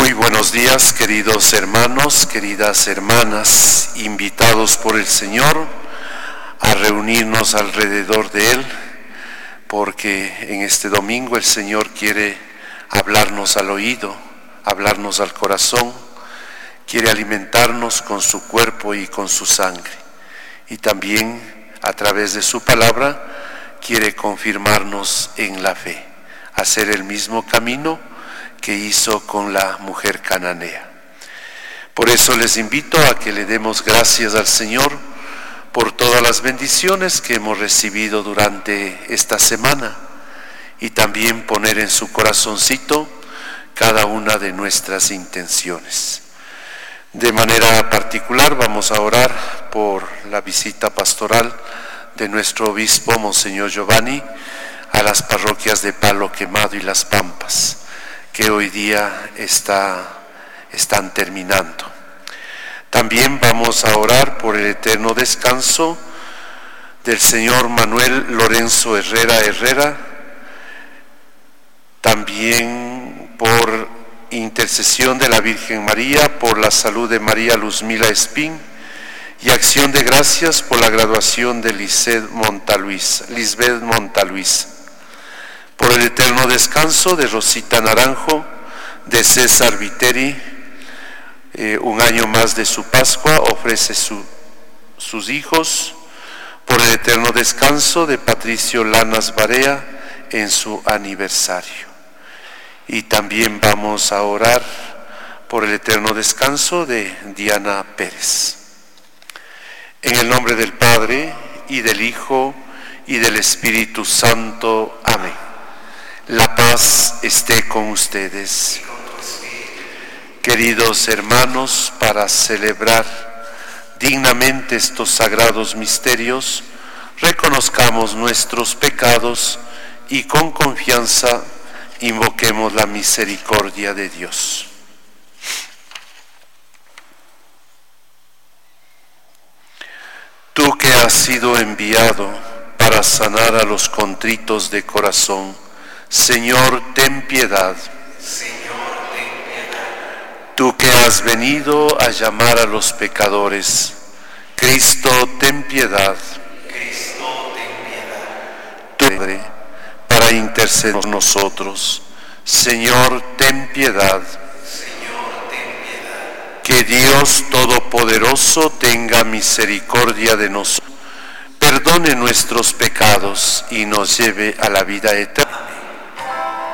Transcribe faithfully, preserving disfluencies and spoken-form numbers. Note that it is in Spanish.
Muy buenos días, queridos hermanos, queridas hermanas, invitados por el Señor a reunirnos alrededor de Él, porque en este domingo el Señor quiere hablarnos al oído, hablarnos al corazón, quiere alimentarnos con su cuerpo y con su sangre, y también a través de su palabra quiere confirmarnos en la fe, hacer el mismo camino que hizo con la mujer cananea. Por eso les invito a que le demos gracias al Señor por todas las bendiciones que hemos recibido durante esta semana y también poner en su corazoncito cada una de nuestras intenciones. De manera particular vamos a orar por la visita pastoral de nuestro obispo Monseñor Giovanni a las parroquias de Palo Quemado y Las Pampas, que hoy día está, están terminando. También vamos a orar por el eterno descanso del señor Manuel Lorenzo Herrera Herrera, también por intercesión de la Virgen María, por la salud de María Luzmila Espín, y acción de gracias por la graduación de Lisbeth Montaluis, Lisbeth Montaluis. Por el eterno descanso de Rosita Naranjo, de César Viteri, eh, un año más de su Pascua, ofrece su, sus hijos. Por el eterno descanso de Patricio Lanas Barea en su aniversario. Y también vamos a orar por el eterno descanso de Diana Pérez. En el nombre del Padre, y del Hijo, y del Espíritu Santo. Amén. La paz esté con ustedes. Queridos hermanos, para celebrar dignamente estos sagrados misterios, reconozcamos nuestros pecados y con confianza invoquemos la misericordia de Dios. Tú que has sido enviado para sanar a los contritos de corazón, Señor, ten piedad. Señor, ten piedad. Tú que has venido a llamar a los pecadores, Cristo, ten piedad. Cristo, ten piedad. Tu Padre, para interceder por nosotros, Señor, ten piedad. Señor, ten piedad. Que Dios Todopoderoso tenga misericordia de nosotros, perdone nuestros pecados y nos lleve a la vida eterna.